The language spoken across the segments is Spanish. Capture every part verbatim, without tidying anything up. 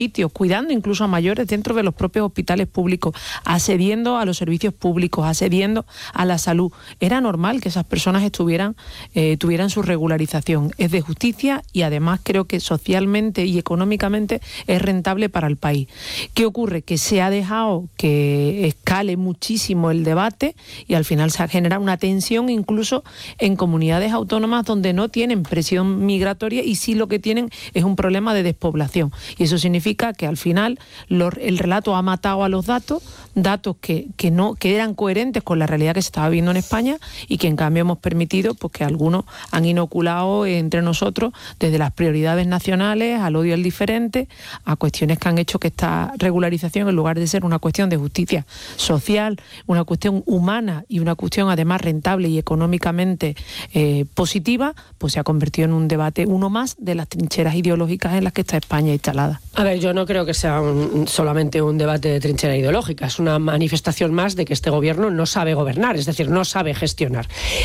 sitios, cuidando incluso a mayores dentro de los propios hospitales públicos, accediendo a los servicios públicos, accediendo a la salud. Era normal que esas personas estuvieran, eh, tuvieran su regularización. Es de justicia y además creo que socialmente y económicamente es rentable para el país. ¿Qué ocurre? Que se ha dejado que escale muchísimo el debate y al final se ha generado una tensión incluso en comunidades autónomas donde no tienen presión migratoria y sí lo que tienen es un problema de despoblación. Y eso significa que al final lo, el relato ha matado a los datos, datos que, que, no, que eran coherentes con la realidad que se estaba viendo en España y que en cambio hemos permitido pues, que algunos han inoculado entre nosotros desde las prioridades nacionales al odio al diferente, a cuestiones que han hecho que esta regularización, en lugar de ser una cuestión de justicia social, una cuestión humana y una cuestión además rentable y económicamente eh, positiva, pues se ha convertido en un debate, uno más de las trincheras ideológicas en las que está España instalada. A ver, yo no creo que sea un, solamente un debate de trinchera ideológica, es una manifestación más de que este gobierno no sabe gobernar, es decir, no sabe gestionar.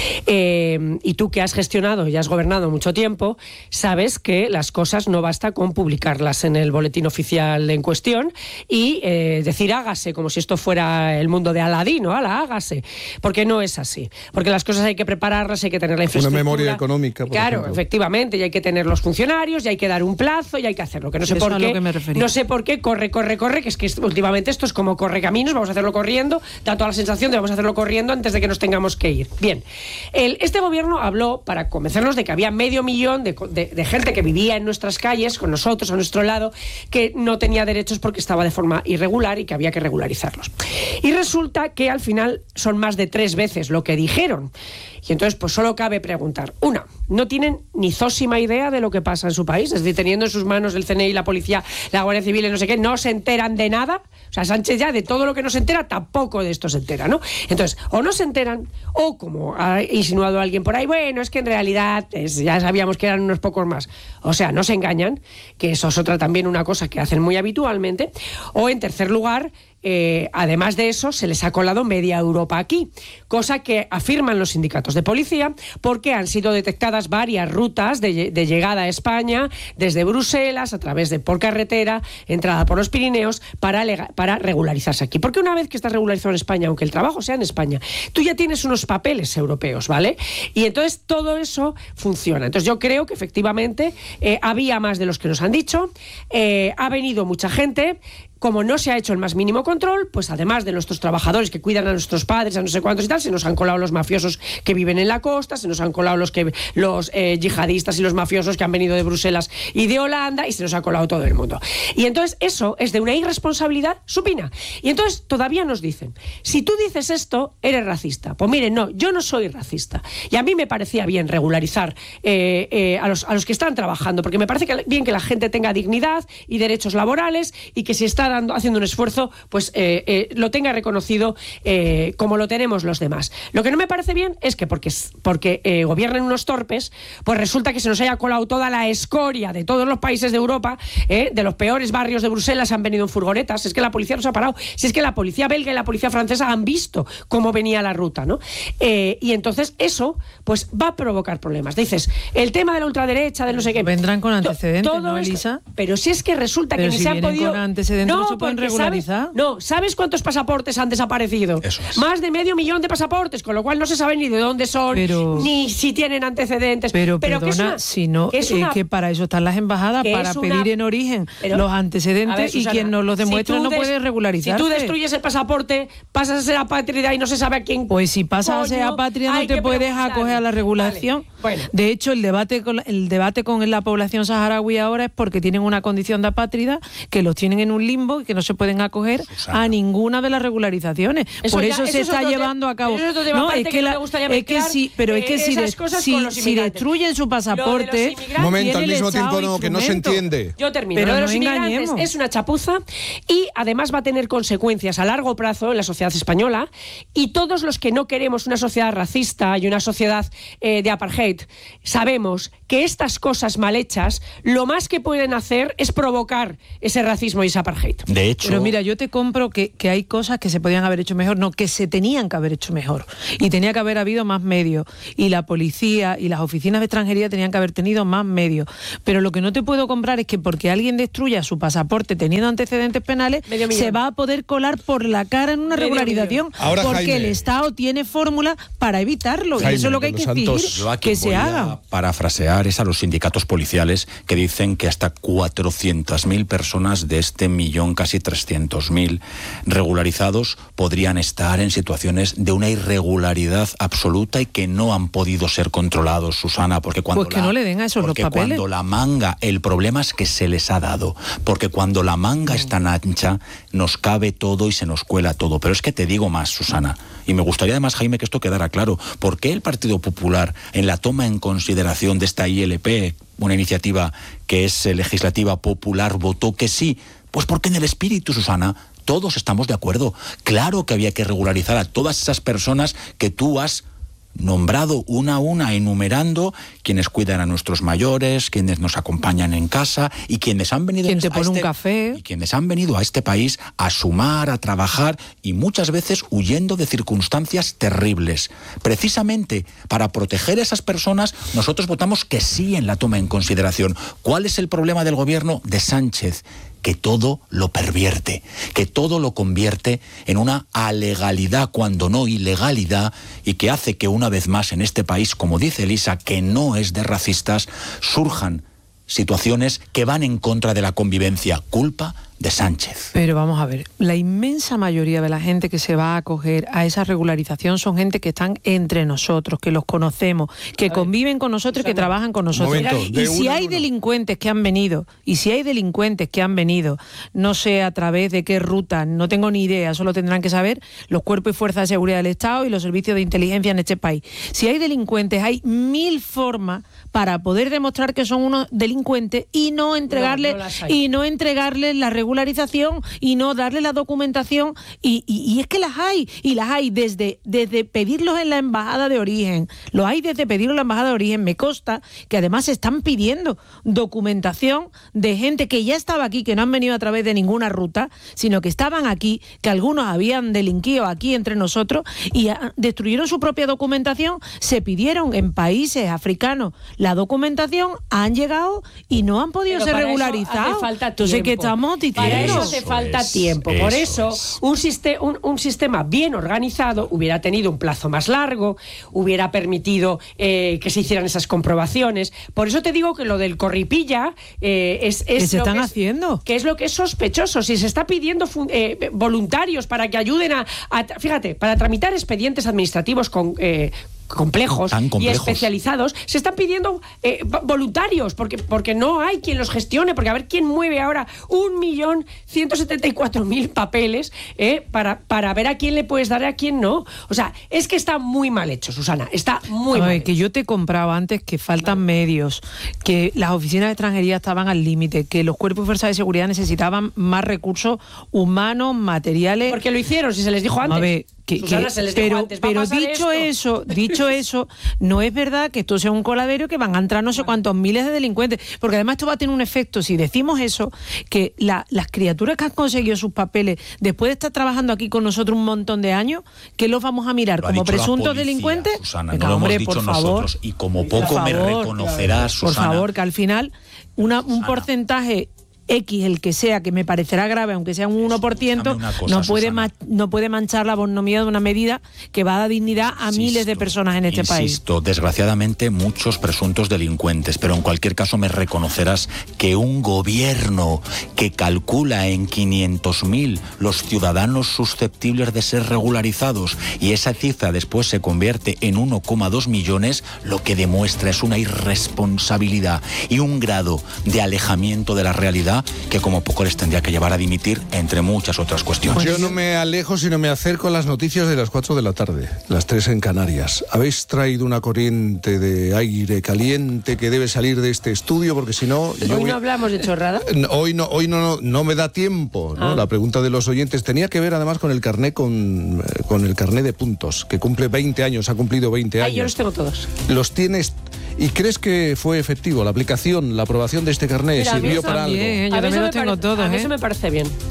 Eh, y tú que has gestionado y has gobernado mucho tiempo, sabes que las cosas no basta con publicarlas en el boletín oficial en cuestión y eh, decir hágase, como si esto fuera el mundo de Aladino, ala, hágase, porque no es así, porque las cosas hay que prepararlas, hay que tener la infraestructura. Una memoria económica, por Claro, ejemplo. Efectivamente, y hay que tener los funcionarios, y hay que dar un plazo, y hay que hacerlo, que no sé Eso por es a qué, lo que me refería. no sé por qué, corre, corre, corre, que es que últimamente esto es como corre caminos, vamos a hacerlo corriendo, da toda la sensación de vamos a hacerlo corriendo antes de que nos tengamos que ir. Bien, el, este gobierno habló para convencernos de que había medio millón de, de, de gente que vivía en nuestras calles, con nosotros, a nuestro lado, que no tenía derechos porque estaba de forma irregular y que había que regularizarlos. Y resulta que al final son más de tres veces lo que dijeron. Y entonces pues solo cabe preguntar, una, no tienen ni zósima idea de lo que pasa en su país, es decir, teniendo en sus manos el C N I, la policía, la Guardia Civil y no sé qué, no se enteran de nada. O sea, Sánchez ya de todo lo que no se entera, tampoco de esto se entera, ¿no? Entonces, o no se enteran, o como ha insinuado alguien por ahí, bueno, es que en realidad es, ya sabíamos que eran unos pocos más. O sea, no se engañan, que eso es otra también una cosa que hacen muy habitualmente. O en tercer lugar, Eh, además de eso, se les ha colado media Europa aquí, cosa que afirman los sindicatos de policía, porque han sido detectadas varias rutas de, de llegada a España, desde Bruselas, a través de por carretera, entrada por los Pirineos, para, lega, para regularizarse aquí. Porque una vez que estás regularizado en España, aunque el trabajo sea en España, tú ya tienes unos papeles europeos, ¿vale? Y entonces todo eso funciona. Entonces yo creo que efectivamente eh, había más de los que nos han dicho, eh, ha venido mucha gente. Como no se ha hecho el más mínimo control, pues además de nuestros trabajadores que cuidan a nuestros padres, a no sé cuántos y tal, se nos han colado los mafiosos que viven en la costa, se nos han colado los que los eh, yihadistas y los mafiosos que han venido de Bruselas y de Holanda, y se nos ha colado todo el mundo. Y entonces eso es de una irresponsabilidad supina. Y entonces todavía nos dicen, si tú dices esto, eres racista. Pues miren, no, yo no soy racista. Y a mí me parecía bien regularizar eh, eh, a, los, a los que están trabajando, porque me parece que, bien que la gente tenga dignidad y derechos laborales y que si está dando, haciendo un esfuerzo, pues eh, eh, lo tenga reconocido eh, como lo tenemos los demás. Lo que no me parece bien es que porque, porque eh, gobiernen unos torpes, pues resulta que se nos haya colado toda la escoria de todos los países de Europa, eh, de los peores barrios de Bruselas han venido en furgonetas, es que la policía nos ha parado, si es que la policía belga y la policía francesa han visto cómo venía la ruta, ¿no? Eh, y entonces eso, pues va a provocar problemas. Dices, el tema de la ultraderecha, de no sé qué... Vendrán con antecedentes, todo ¿no, esto, Elisa? pero si es que resulta pero que ni si se han podido... Con antecedentes, no, no se pueden regularizar. ¿sabes? No, ¿sabes cuántos pasaportes han desaparecido? Eso es. Más de medio millón de pasaportes, con lo cual no se sabe ni de dónde son, pero, ni si tienen antecedentes. Pero, pero perdona, que es una, si no, que es, es una, que para eso están las embajadas, para pedir una, en origen pero, los antecedentes ver, Susana, y quien nos los demuestre si no des, puede regularizarse. Si tú destruyes el pasaporte, pasas a ser apátrida y no se sabe a quién... Pues si pasas a ser apátrida no te puedes acoger a la regulación. Vale. Bueno. De hecho, el debate, con, el debate con la población saharaui ahora es porque tienen una condición de apátrida, que los tienen en un limbo y que no se pueden acoger Susana. a ninguna de las regularizaciones. Eso Por ya, eso, eso se está llevando te, a cabo. No, es que, que, la, es que sí, pero eh, es que si, de, si, si destruyen su pasaporte, un momento, al mismo tiempo no, que no se entiende. Yo termino. Pero Lo de no los inmigrantes engañemos. es una chapuza y además va a tener consecuencias a largo plazo en la sociedad española, y todos los que no queremos una sociedad racista y una sociedad eh, de apartheid sabemos que estas cosas mal hechas lo más que pueden hacer es provocar ese racismo y ese apartheid. David. De hecho... Pero mira, yo te compro que, que hay cosas que se podían haber hecho mejor, no, que se tenían que haber hecho mejor. Y tenía que haber habido más medios. Y la policía y las oficinas de extranjería tenían que haber tenido más medios. Pero lo que no te puedo comprar es que porque alguien destruya su pasaporte teniendo antecedentes penales, se va a poder colar por la cara en una Medio regularización. Ahora, porque Jaime, el Estado tiene fórmula para evitarlo. Jaime, y eso es lo que hay que exigir que se haga. Parafrasear es a los sindicatos policiales que dicen que hasta cuatrocientas mil personas de este millón, casi trescientos mil regularizados, podrían estar en situaciones de una irregularidad absoluta y que no han podido ser controlados, Susana, porque cuando pues que la, no le den a esos los papeles. Cuando la manga, el problema es que se les ha dado, porque cuando la manga es tan ancha, nos cabe todo y se nos cuela todo. Pero es que te digo más, Susana, y me gustaría además, Jaime, que esto quedara claro. ¿Por qué el Partido Popular, en la toma en consideración de esta I L P, una iniciativa que es legislativa popular, votó que sí? Pues porque en el espíritu, Susana, todos estamos de acuerdo. Claro que había que regularizar a todas esas personas que tú has nombrado una a una, enumerando quienes cuidan a nuestros mayores, quienes nos acompañan en casa y quienes han venido ¿Quién te a pone este, un café? y quienes han venido a este país a sumar, a trabajar y muchas veces huyendo de circunstancias terribles. Precisamente para proteger a esas personas, nosotros votamos que sí en la toma en consideración. ¿Cuál es el problema del gobierno de Sánchez? Que todo lo pervierte, que todo lo convierte en una alegalidad cuando no ilegalidad y que hace que una vez más en este país, como dice Elisa, que no es de racistas, surjan situaciones que van en contra de la convivencia. Culpa de Sánchez. Pero vamos a ver, la inmensa mayoría de la gente que se va a acoger a esa regularización son gente que están entre nosotros, que los conocemos, que conviven con nosotros y que trabajan con nosotros. Momento, y si hay delincuentes que han venido, y si hay delincuentes que han venido, no sé a través de qué ruta, no tengo ni idea, solo tendrán que saber los cuerpos y fuerzas de seguridad del Estado y los servicios de inteligencia en este país. Si hay delincuentes, hay mil formas para poder demostrar que son unos delincuentes y no entregarles no, no y no entregarles la regularización y no darle la documentación y, y, y es que las hay y las hay desde, desde pedirlos en la embajada de origen, lo hay desde pedirlos en la embajada de origen. Me consta que además se están pidiendo documentación de gente que ya estaba aquí, que no han venido a través de ninguna ruta, sino que estaban aquí, que algunos habían delinquido aquí entre nosotros y a, destruyeron su propia documentación, se pidieron en países africanos la documentación, han llegado y no han podido Pero ser para regularizados. Eso hace falta Entonces, ¿qué estamos diciendo? Para eso hace Eso falta es, tiempo. Por eso eso, es. un, siste- un, un sistema bien organizado hubiera tenido un plazo más largo, hubiera permitido eh, que se hicieran esas comprobaciones. Por eso te digo que lo del corripilla eh, es, es ¿Qué se lo están que es, haciendo? que es lo que es sospechoso. Si se está pidiendo fun- eh, voluntarios para que ayuden a, a... Fíjate, para tramitar expedientes administrativos con... Eh, complejos, complejos y especializados, se están pidiendo eh, voluntarios, porque, porque no hay quien los gestione, porque a ver quién mueve ahora un millón ciento setenta y cuatro mil papeles eh, para, para ver a quién le puedes dar y a quién no. O sea, es que está muy mal hecho, Susana, está muy a mal ver, hecho. que yo te compraba antes que faltan vale. medios, que las oficinas de extranjería estaban al límite, que los cuerpos y fuerzas de seguridad necesitaban más recursos humanos, materiales. Porque lo hicieron, si se les dijo antes. A ver, que, Susana, que, se les pero, dijo antes, ¿va a pero pasar dicho esto? eso, dicho eso, no es verdad que esto sea un coladero que van a entrar no sé cuántos miles de delincuentes, porque además esto va a tener un efecto, si decimos eso, que la, las criaturas que han conseguido sus papeles después de estar trabajando aquí con nosotros un montón de años, ¿qué los vamos a mirar? Lo ¿Como presuntos policía, delincuentes? Susana, Venga, no lo hombre, hemos dicho por favor, nosotros y como poco por me favor, reconocerás, Susana. Por favor, que al final una, un Susana. porcentaje X, el que sea, que me parecerá grave, aunque sea un uno por ciento, cosa, no, puede Susana. ma- no puede manchar la bonomía de una medida que va a dar dignidad a Insisto, miles de personas en este insisto, país. Insisto, desgraciadamente muchos presuntos delincuentes, pero en cualquier caso me reconocerás que un gobierno que calcula en quinientos mil los ciudadanos susceptibles de ser regularizados y esa cifra después se convierte en uno coma dos millones, lo que demuestra es una irresponsabilidad y un grado de alejamiento de la realidad que como poco les tendría que llevar a dimitir, entre muchas otras cuestiones. Yo no me alejo, sino me acerco a las noticias de las cuatro de la tarde, las tres en Canarias. Habéis traído una corriente de aire caliente que debe salir de este estudio, porque si no... Hoy yo voy... no hablamos de chorrada. Hoy no, hoy no, no, no me da tiempo, ¿no? Ah. La pregunta de los oyentes tenía que ver además con el carné con, con el carné de puntos, que cumple veinte años, ha cumplido veinte años. Ay, yo los tengo todos. Los tienes... ¿Y crees que fue efectivo la aplicación, la aprobación de este carné? Mira, a mí ¿Sirvió eso para también, algo? ¿eh? Yo A mí también eso los me tengo pare- todos, A mí ¿eh? eso me parece bien.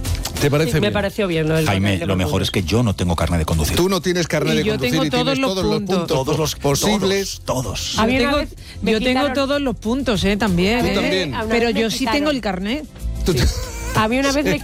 ¿Te parece Me bien? pareció bien. Lo del Jaime, carnet de lo mejor conducir. es que yo no tengo carnet de conducir. Tú no tienes carnet Y de yo conducir tengo y todos tienes los todos los puntos. puntos Todos los posibles. Todos. Yo Había una tengo, vez me yo tengo quitaron- todos los puntos, ¿eh? También. Tú ¿eh? también. Una Pero vez me yo sí quitaron- tengo el carnet. Tú- A mí una vez me